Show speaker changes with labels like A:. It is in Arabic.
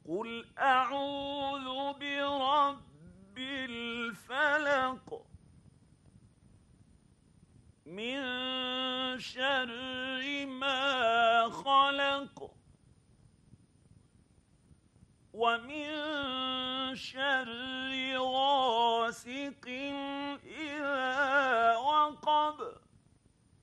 A: قل أعوذ برب الفلق من شر ما خلق ومن شر